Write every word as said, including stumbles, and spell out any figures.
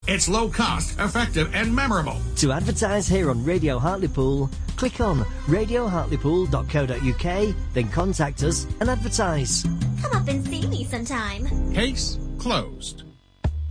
It's low cost, effective and memorable. To advertise here on Radio Hartlepool, click on radio hartlepool dot co dot uk, then contact us and advertise. Come up and see me sometime. Case closed.